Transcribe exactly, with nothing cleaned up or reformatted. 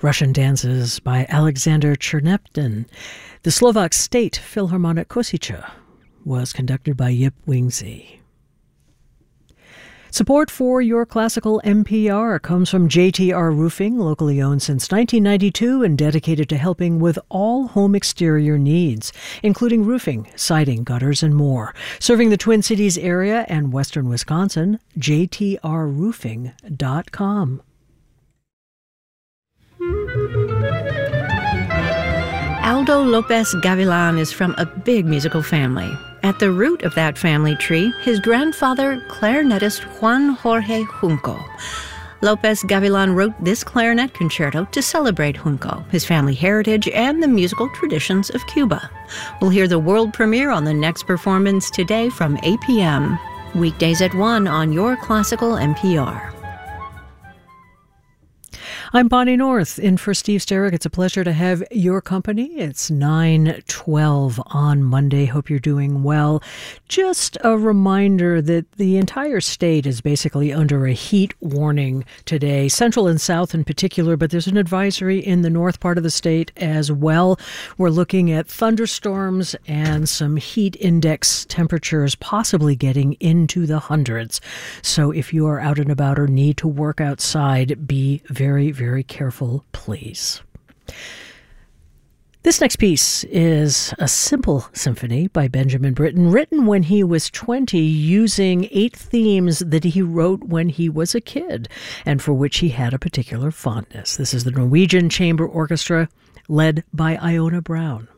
Russian Dances by Alexander Cherneptin. The Slovak State Philharmonic Košice was conducted by Yip Wingse. Support for Your Classical N P R comes from J T R Roofing, locally owned since nineteen ninety-two and dedicated to helping with all home exterior needs, including roofing, siding, gutters, and more. Serving the Twin Cities area and western Wisconsin, j t r roofing dot com. Aldo Lopez Gavilan is from a big musical family. At the root of that family tree, his grandfather, clarinetist Juan Jorge Junco. Lopez Gavilan wrote this clarinet concerto to celebrate Junco, his family heritage, and the musical traditions of Cuba. We'll hear the world premiere on the next performance today from eight p.m. Weekdays at one on Your Classical N P R. I'm Bonnie North, in for Steve Sterrick. It's a pleasure to have your company. It's nine twelve on Monday. Hope you're doing well. Just a reminder that the entire state is basically under a heat warning today, central and south in particular, but there's an advisory in the north part of the state as well. We're looking at thunderstorms and some heat index temperatures possibly getting into the hundreds. So if you are out and about or need to work outside, be very, very Very careful, please. This next piece is a simple symphony by Benjamin Britten, written when he was twenty, using eight themes that he wrote when he was a kid and for which he had a particular fondness. This is the Norwegian Chamber Orchestra, led by Iona Brown.